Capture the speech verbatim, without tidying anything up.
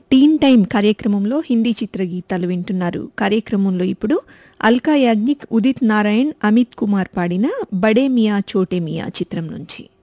టీన్ time కార్యక్రమంలో హిందీ చిత్రగీతాలు వింటున్నారు. కార్యక్రమంలో ఇప్పుడు అల్కా యాగ్నిక్, ఉదిత్ నారాయణ్, అమిత్ కుమార్ పాడిన బడే మియా చోటే మియా చిత్రం నుంచి.